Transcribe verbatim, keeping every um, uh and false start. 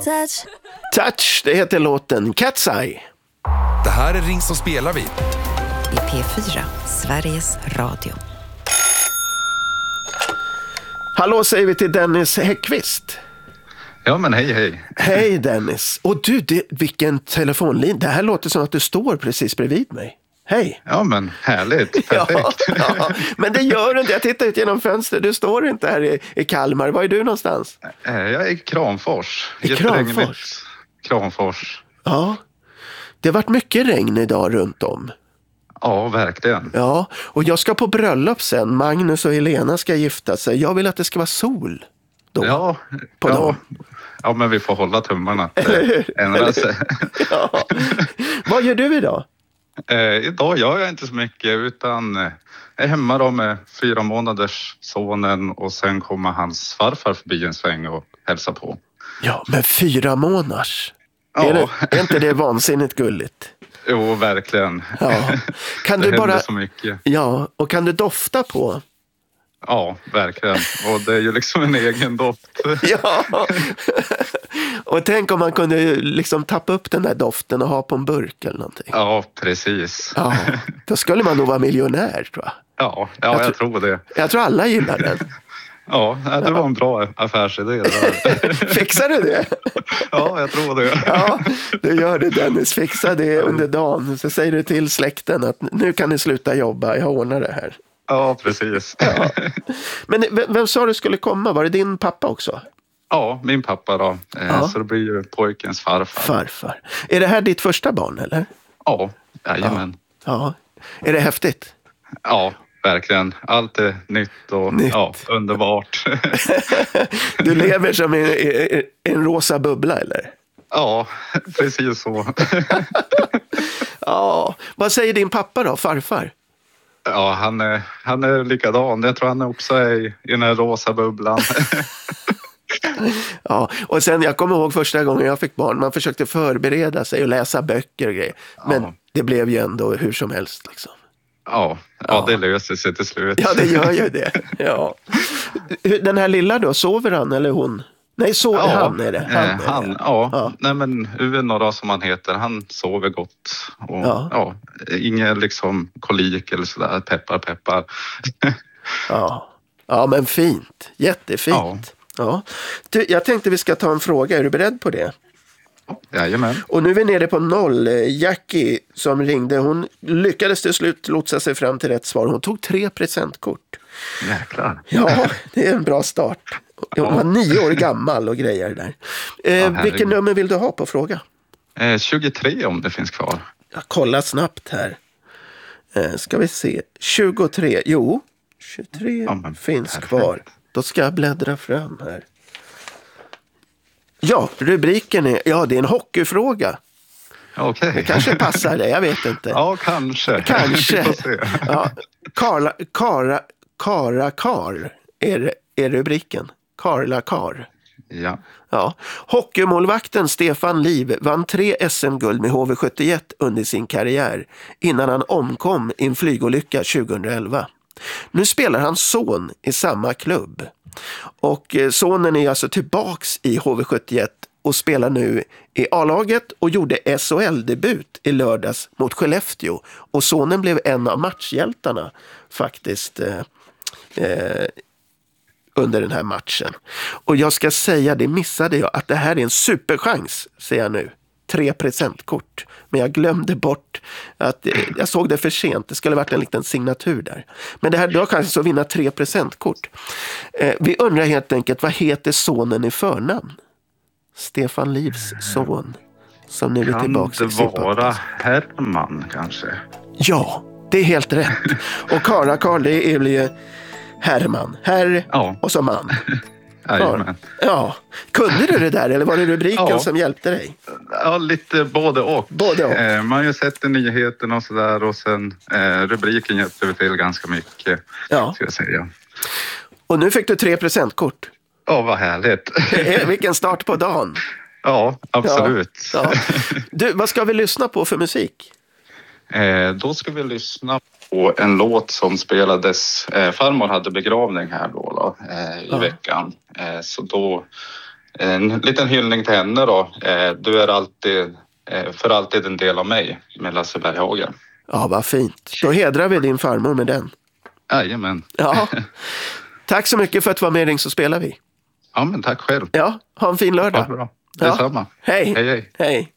Touch. Touch, det heter låten Cat's Eye. Det här är Ring som spelar vi. I P fyra, Sveriges Radio. Hallå säger vi till Dennis Häckvist. Ja, men hej, hej. Hej Dennis. Och du, det, vilken telefonlin. Det här låter som att du står precis bredvid mig. Hej. Ja, men härligt. Perfekt. Ja, ja, men det gör du inte. Jag tittar ut genom fönstret. Du står inte här i, i Kalmar. Var är du någonstans? Jag är i Kramfors. I Kramfors? Kramfors. Ja. Det har varit mycket regn idag runt om. Ja, verkligen. Ja, och jag ska på bröllop sen. Magnus och Helena ska gifta sig. Jag vill att det ska vara sol då. Ja, på ja. dagen. Ja, men vi får hålla tummarna att det ändrar sig. Ja. Vad gör du idag? Eh, idag gör jag inte så mycket utan eh, jag är hemma då med fyra månaders sonen och sen kommer hans farfar förbi en sväng och hälsa på. Ja, men fyra månaders. Ja. Är, det, är inte det vansinnigt gulligt? Jo, verkligen. Ja. Kan det du bara... så mycket. Ja, och kan du dofta på? Ja, verkligen. Och det är ju liksom en egen doft. Ja, och tänk om man kunde liksom tappa upp den där doften och ha på en burk eller någonting. Ja, precis. Ja, då skulle man nog vara miljonär, tror jag. Ja, ja jag, jag tro, tror det. Jag tror alla gillar den. Ja, det var en bra affärsidé där. Fixar du det? Ja, jag tror det. Ja, du gör det Dennis. Fixa det under dagen. Så säger du till släkten att nu kan ni sluta jobba. Jag ordnar det här. Ja, precis. Ja. Men vem, vem sa du skulle komma? Var det din pappa också? Ja, min pappa då. Ja. Så det blir ju pojkens farfar. Farfar. Är det här ditt första barn eller? Ja, jajamän. Ja. Ja. Är det häftigt? Ja, verkligen. Allt är nytt och nytt. Ja, underbart. Du lever som en, en, en rosa bubbla eller? Ja, precis så. Ja. Vad säger din pappa då, farfar? Ja, han är, han är likadan. Jag tror han också är i, i den här rosa bubblan. Ja, och sen jag kommer ihåg första gången jag fick barn. Man försökte förbereda sig och läsa böcker och grejer. Men Ja. det blev ju ändå hur som helst liksom. Ja, ja, ja, det löser sig till slut. Ja, det gör ju det. Ja. Den här lilla då, sover han eller hon? Nej, så ja, han är det. Han, eh, är han det. ja. Ja. Nej, men Uno då, som han heter, han sover gott. Och, Ja. ja. Ingen liksom kolik eller sådär, peppar, peppar. Ja. Ja, men fint. Jättefint. Ja. Ja. Du, jag tänkte vi ska ta en fråga. Är du beredd på det? Jajamän. Och nu är vi nere på noll. Jackie som ringde, hon lyckades till slut lotsa sig fram till rätt svar. Hon tog tre presentkort. Jäklar. Ja, det är en bra start. Hon var nio år gammal och grejer där. Eh, Ja, vilken nummer vill du ha på fråga? Eh, tjugotre om det finns kvar. Jag kollar snabbt här. Eh, ska vi se. tjugotre. Jo, tjugotre Ja, men finns perfekt. kvar. Då ska jag bläddra fram här. Ja, rubriken är... Ja, det är en hockeyfråga. Okej. Det kanske passar dig, jag vet inte. Ja, kanske. Kanske. Vi får se. Ja, Karla, Kara, Kara Kar är, är rubriken. Karla Kar. Ja. Ja. Hockeymålvakten Stefan Liv vann tre S M-guld med H V sjuttioett under sin karriär innan han omkom i en flygolycka tjugoelva. Nu spelar hans son i samma klubb. Och sonen är alltså tillbaks i H V sjuttioett och spelar nu i A-laget och gjorde S H L-debut i lördags mot Skellefteå. Och sonen blev en av matchhjältarna faktiskt eh, eh, under den här matchen. Och jag ska säga, det missade jag, att det här är en superchans, säger jag nu. Tre presentkort. Men jag glömde bort att eh, jag såg det för sent. Det skulle ha varit en liten signatur där. Men det här, du har chansen att vinna tre presentkort. Eh, vi undrar helt enkelt, vad heter sonen i förnamn? Stefan Livs son. Som nu är tillbaka. Kan det vara Herman kanske? Ja, det är helt rätt. Och Kara Karl, det är ju Herman. Herr Ja. och så man. Jajamän. Ja. Kunde du det där eller var det rubriken Ja. som hjälpte dig? Ja, lite både och. Både och. Eh, man har ju sett i nyheterna och sådär och sen eh, rubriken hjälpte vi till ganska mycket, Ja. ska jag säga. Och nu fick du tre presentkort. Ja, vad härligt. Vilken start på dagen. Ja, absolut. Ja. Ja. Du, vad ska vi lyssna på för musik? Eh, då ska vi lyssna på en låt som spelades. Eh, farmor hade begravning här då, då eh, i Ja. veckan. Eh, så då En liten hyllning till henne då. Du är alltid, för alltid en del av mig, med Lasse Berghagen. Ja, vad fint. Då hedrar vi din farmor med den. Jajamän. Ja. Tack så mycket för att du var med i Ring så spelar vi. Ja, men tack själv. Ja, ha en fin lördag. Ja, bra. Detsamma. Ja. Hej. Hej, hej. Hej.